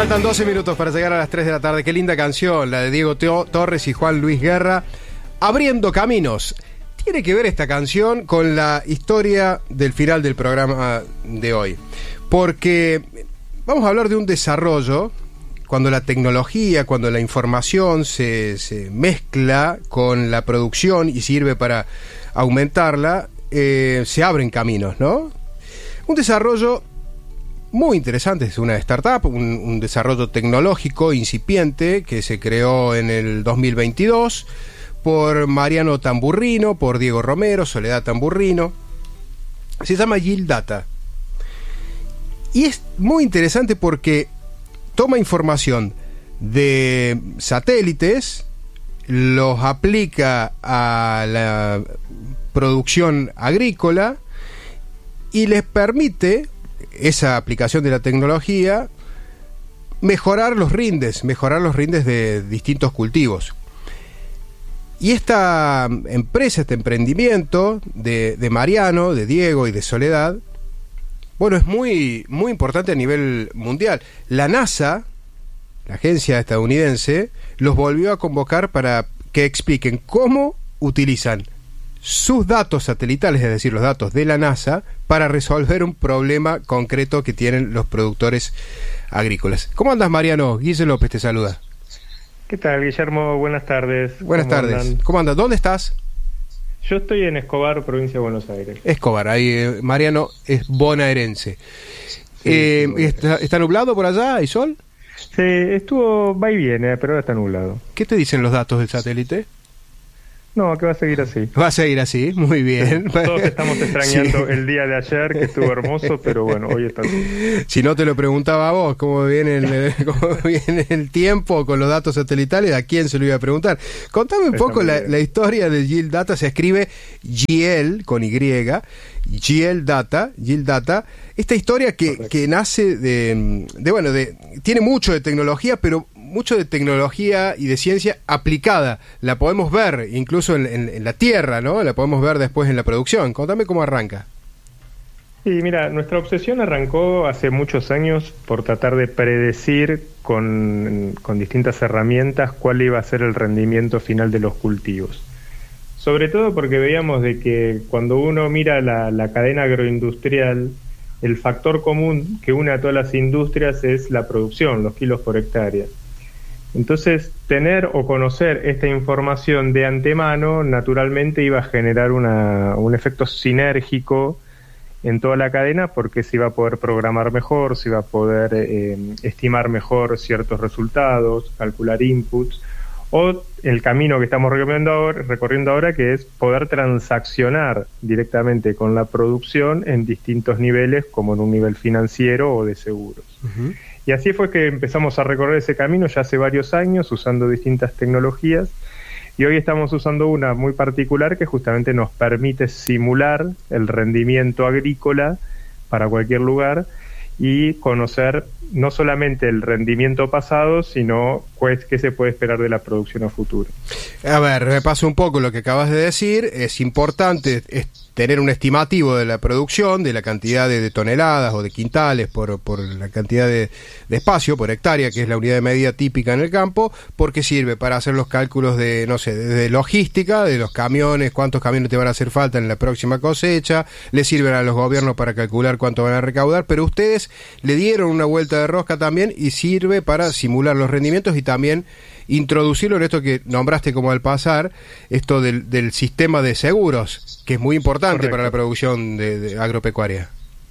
Faltan 12 minutos para llegar a las 3 de la tarde. Qué linda canción, la de Diego Torres y Juan Luis Guerra, Abriendo Caminos. Tiene que ver esta canción con la historia del final del programa de hoy, porque vamos a hablar de un desarrollo cuando la tecnología, cuando la información se mezcla con la producción y sirve para aumentarla, se abren caminos, ¿no? Un desarrollo muy interesante, es una startup, un desarrollo tecnológico incipiente que se creó en el 2022 por Mariano Tamburrino, por Diego Romero, Soledad Tamburrino. Se llama Yield Data. Y es muy interesante porque toma información de satélites, los aplica a la producción agrícola y les permite, esa aplicación de la tecnología, mejorar los rindes de distintos cultivos. Y esta empresa, este emprendimiento de Mariano, de Diego y de Soledad, bueno, es muy, muy importante a nivel mundial. La NASA, la agencia estadounidense, los volvió a convocar para que expliquen cómo utilizan sus datos satelitales, es decir, los datos de la NASA, para resolver un problema concreto que tienen los productores agrícolas. ¿Cómo andas, Mariano? Guille López te saluda. ¿Qué tal, Guillermo? Buenas tardes. Buenas tardes. ¿Cómo andas? ¿Dónde estás? Yo estoy en Escobar, provincia de Buenos Aires. Escobar, ahí Mariano es bonaerense. Sí, ¿Está nublado por allá? ¿Hay sol? Sí, va y viene, pero ahora está nublado. ¿Qué te dicen los datos del satélite? No, que va a seguir así. Va a seguir así, muy bien. Todos estamos extrañando Sí. El día de ayer, que estuvo hermoso, pero bueno, hoy está así. Si no te lo preguntaba a vos, cómo viene el tiempo con los datos satelitales, ¿a quién se lo iba a preguntar? Contame un poco la historia de Yield Data. Se escribe Yield con Y, Yield Data. Esta historia que nace tiene mucho de tecnología, pero mucho de tecnología y de ciencia aplicada. La podemos ver incluso en la tierra, ¿no? La podemos ver después en la producción. Contame cómo arranca. Sí, mira, nuestra obsesión arrancó hace muchos años por tratar de predecir con distintas herramientas cuál iba a ser el rendimiento final de los cultivos. Sobre todo porque veíamos de que cuando uno mira la cadena agroindustrial, el factor común que une a todas las industrias es la producción, los kilos por hectárea. Entonces, tener o conocer esta información de antemano naturalmente iba a generar un efecto sinérgico en toda la cadena, porque se iba a poder programar mejor, se iba a poder estimar mejor ciertos resultados, calcular inputs, o el camino que estamos recorriendo ahora, que es poder transaccionar directamente con la producción en distintos niveles, como en un nivel financiero o de seguros. Uh-huh. Y así fue que empezamos a recorrer ese camino ya hace varios años, usando distintas tecnologías, y hoy estamos usando una muy particular que justamente nos permite simular el rendimiento agrícola para cualquier lugar y conocer no solamente el rendimiento pasado, sino qué se puede esperar de la producción a futuro. A ver, repaso un poco lo que acabas de decir. Es importante tener un estimativo de la producción, de la cantidad de toneladas o de quintales por la cantidad de espacio, por hectárea, que es la unidad de medida típica en el campo, porque sirve para hacer los cálculos de logística, de los camiones, cuántos camiones te van a hacer falta en la próxima cosecha, le sirven a los gobiernos para calcular cuánto van a recaudar, pero ustedes le dieron una vuelta de rosca también y sirve para simular los rendimientos y también introducirlo en esto que nombraste como al pasar, esto del sistema de seguros, que es muy importante. Correcto. Para la producción de agropecuaria.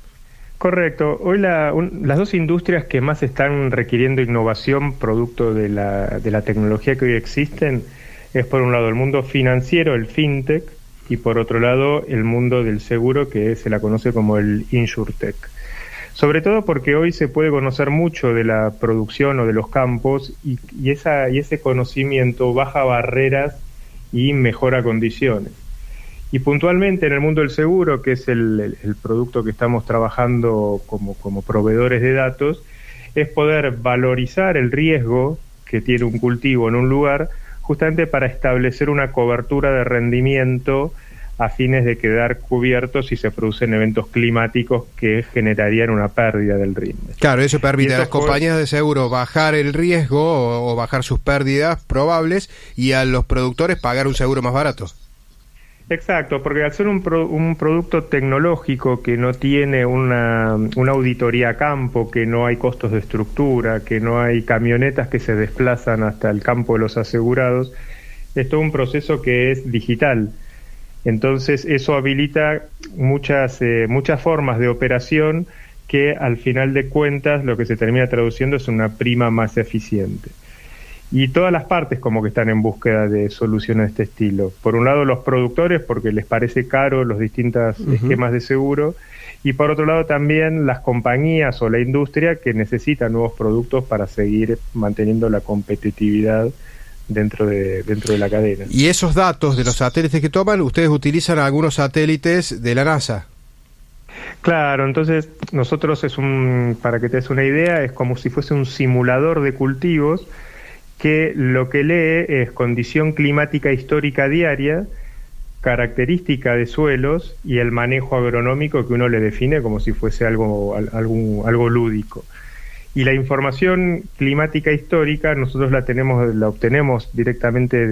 Correcto. Hoy las dos industrias que más están requiriendo innovación producto de la tecnología que hoy existen es, por un lado, el mundo financiero, el fintech, y por otro lado el mundo del seguro, que se la conoce como el insurtech. Sobre todo porque hoy se puede conocer mucho de la producción o de los campos y ese conocimiento baja barreras y mejora condiciones. Y puntualmente en el mundo del seguro, que es el producto que estamos trabajando como proveedores de datos, es poder valorizar el riesgo que tiene un cultivo en un lugar, justamente para establecer una cobertura de rendimiento a fines de quedar cubiertos si se producen eventos climáticos que generarían una pérdida del rinde. Claro, eso permite a las compañías de seguro bajar el riesgo o bajar sus pérdidas probables y a los productores pagar un seguro más barato. Exacto, porque al ser un producto tecnológico que no tiene una auditoría a campo, que no hay costos de estructura, que no hay camionetas que se desplazan hasta el campo de los asegurados, es todo un proceso que es digital. Entonces eso habilita muchas formas de operación que al final de cuentas lo que se termina traduciendo es una prima más eficiente. Y todas las partes como que están en búsqueda de soluciones de este estilo. Por un lado los productores porque les parece caro los distintos esquemas de seguro, y por otro lado también las compañías o la industria que necesitan nuevos productos para seguir manteniendo la competitividad dentro de la cadena. Y esos datos de los satélites que toman, ustedes utilizan algunos satélites de la NASA. Claro, entonces nosotros para que te des una idea, es como si fuese un simulador de cultivos que lo que lee es condición climática histórica diaria, característica de suelos y el manejo agronómico que uno le define como si fuese algo lúdico. Y la información climática histórica nosotros la obtenemos directamente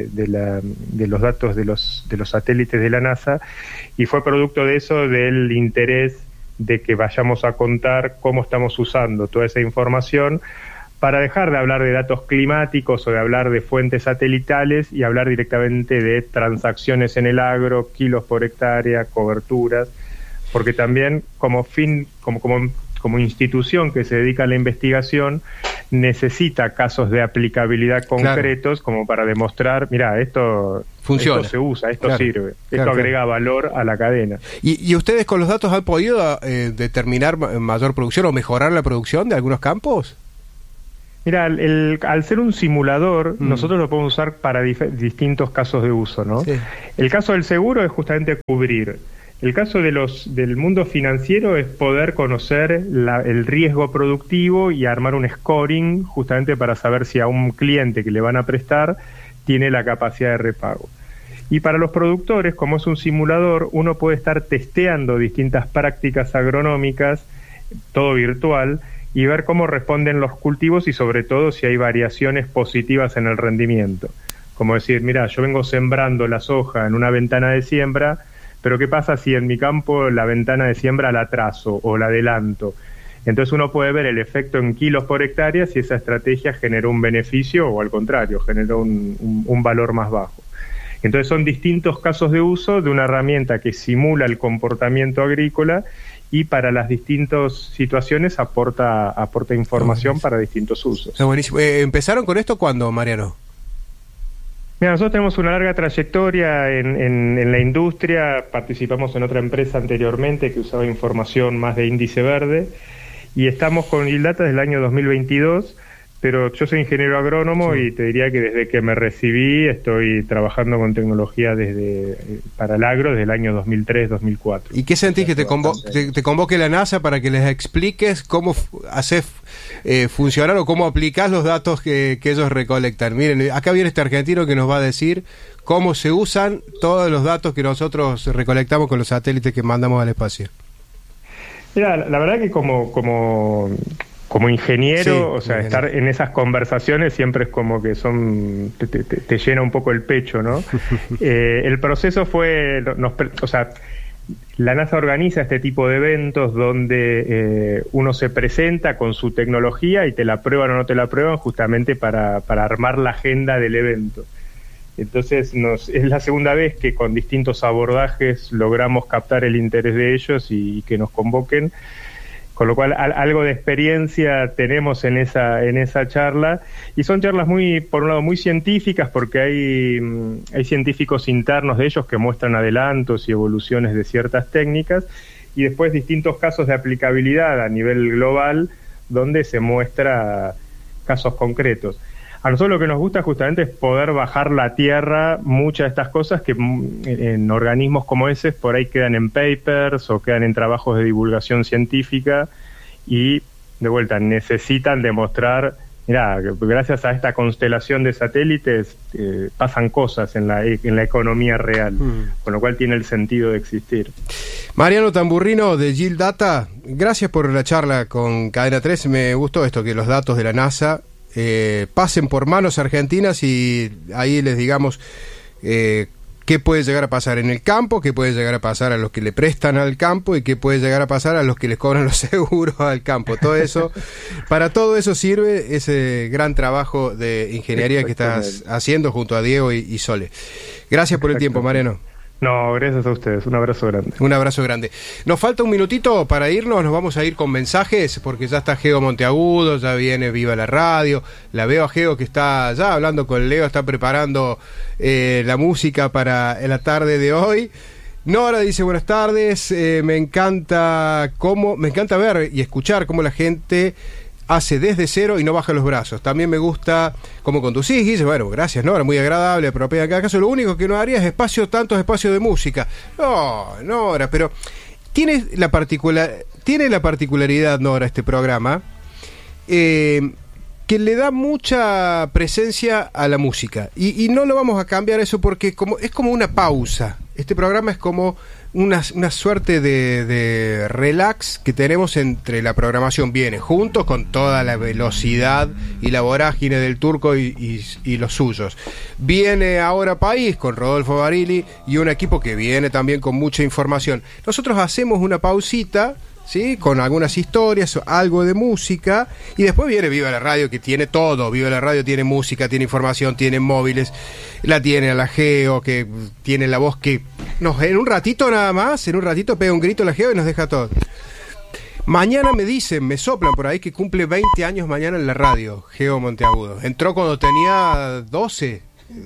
de los datos de los satélites de la NASA, y fue producto de eso, del interés de que vayamos a contar cómo estamos usando toda esa información para dejar de hablar de datos climáticos o de hablar de fuentes satelitales y hablar directamente de transacciones en el agro, kilos por hectárea, coberturas, porque también como institución que se dedica a la investigación necesita casos de aplicabilidad concretos, como para demostrar, mira, esto funciona, esto se usa, esto sirve, esto agrega valor a la cadena. ¿Y ustedes con los datos han podido determinar mayor producción o mejorar la producción de algunos campos? Mira, al ser un simulador, nosotros lo podemos usar para distintos casos de uso, ¿no? Sí. El caso del seguro es justamente cubrir. El caso del mundo financiero es poder conocer el riesgo productivo y armar un scoring justamente para saber si a un cliente que le van a prestar tiene la capacidad de repago. Y para los productores, como es un simulador, uno puede estar testeando distintas prácticas agronómicas, todo virtual, y ver cómo responden los cultivos y sobre todo si hay variaciones positivas en el rendimiento. Como decir, mira, yo vengo sembrando la soja en una ventana de siembra, pero ¿qué pasa si en mi campo la ventana de siembra la atraso o la adelanto? Entonces uno puede ver el efecto en kilos por hectárea si esa estrategia generó un beneficio o al contrario, generó un valor más bajo. Entonces son distintos casos de uso de una herramienta que simula el comportamiento agrícola y para las distintas situaciones aporta información para distintos usos. Está buenísimo. ¿Empezaron con esto cuándo, Mariano? Mira, nosotros tenemos una larga trayectoria en la industria, participamos en otra empresa anteriormente que usaba información más de índice verde, y estamos con ILDATA desde el año 2022, pero yo soy ingeniero agrónomo y te diría que desde que me recibí estoy trabajando con tecnología para el agro desde el año 2003-2004. ¿Y qué sentís que te convoque la NASA para que les expliques cómo haces funcionar o cómo aplicás los datos que ellos recolectan? Miren, acá viene este argentino que nos va a decir cómo se usan todos los datos que nosotros recolectamos con los satélites que mandamos al espacio. Mira, la verdad que como ingeniero, o sea, estar en esas conversaciones siempre es como que te llena un poco el pecho, ¿no? El proceso fue, la NASA organiza este tipo de eventos donde uno se presenta con su tecnología y te la prueban o no te la prueban justamente para armar la agenda del evento. Entonces es la segunda vez que con distintos abordajes logramos captar el interés de ellos y que nos convoquen. Con lo cual algo de experiencia tenemos en esa charla, y son charlas por un lado muy científicas, porque hay científicos internos de ellos que muestran adelantos y evoluciones de ciertas técnicas, y después distintos casos de aplicabilidad a nivel global donde se muestra casos concretos. A nosotros lo que nos gusta justamente es poder bajar la tierra muchas de estas cosas que en organismos como ese por ahí quedan en papers o quedan en trabajos de divulgación científica y de vuelta necesitan demostrar mirá, gracias a esta constelación de satélites pasan cosas en la economía real, con lo cual tiene el sentido de existir. Mariano Tamburrino de Yield Data, gracias por la charla con Cadena 3. Me gustó esto, que los datos de la NASA pasen por manos argentinas y ahí les digamos qué puede llegar a pasar en el campo, qué puede llegar a pasar a los que le prestan al campo y qué puede llegar a pasar a los que les cobran los seguros al campo. Todo eso, para todo eso sirve ese gran trabajo de ingeniería que estás haciendo junto a Diego y Sole. Gracias por el tiempo, Mariano. No, gracias a ustedes. Un abrazo grande. Un abrazo grande. Nos falta un minutito para irnos. Nos vamos a ir con mensajes porque ya está Geo Monteagudo, ya viene Viva la Radio. La veo a Geo que está ya hablando con Leo, está preparando la música para la tarde de hoy. Nora dice buenas tardes. Me encanta ver y escuchar cómo la gente hace desde cero y no baja los brazos. También me gusta cómo conducís, Guille. Bueno, gracias, Nora, muy agradable, apropiada en cada caso. Lo único que no haría es tantos espacios de música. No, Nora, pero tiene la particularidad, Nora, este programa, que le da mucha presencia a la música. Y no lo vamos a cambiar eso porque es como una pausa. Este programa es como una suerte de relax que tenemos entre la programación. Viene juntos con toda la velocidad y la vorágine del turco y los suyos. Viene Ahora País con Rodolfo Barili y un equipo que viene también con mucha información. Nosotros hacemos una pausita, ¿sí?, con algunas historias, algo de música, y después viene Viva la Radio, que tiene todo. Viva la Radio tiene música, tiene información, tiene móviles, la tiene a la Geo, que tiene la voz que en un ratito nada más, pega un grito la Geo y nos deja todo. Mañana me soplan por ahí que cumple 20 años mañana en la radio, Geo Monteagudo. Entró cuando tenía 12,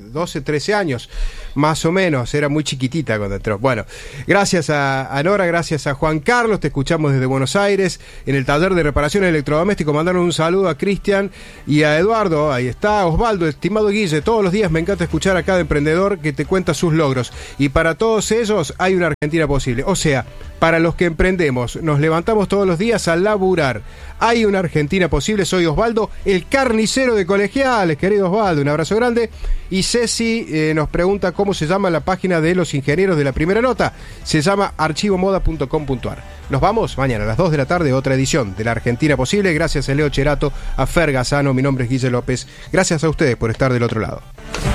13 años, más o menos, era muy chiquitita cuando entró. Bueno, gracias a Nora, gracias a Juan Carlos, te escuchamos desde Buenos Aires, en el taller de reparaciones electrodomésticos. Mandaron un saludo a Cristian y a Eduardo, ahí está, Osvaldo, estimado Guille, todos los días me encanta escuchar a cada emprendedor que te cuenta sus logros, y para todos ellos hay una Argentina posible. O sea, para los que emprendemos, nos levantamos todos los días a laburar, hay una Argentina posible. Soy Osvaldo, el carnicero de Colegiales, querido Osvaldo, un abrazo grande. Y Ceci nos pregunta cómo se llama la página de los ingenieros de La Primera Nota. Se llama archivomoda.com.ar. Nos vamos mañana a las 2 de la tarde, otra edición de la Argentina Posible. Gracias a Leo Cherato, a Fer Gazano, mi nombre es Guille López. Gracias a ustedes por estar del otro lado.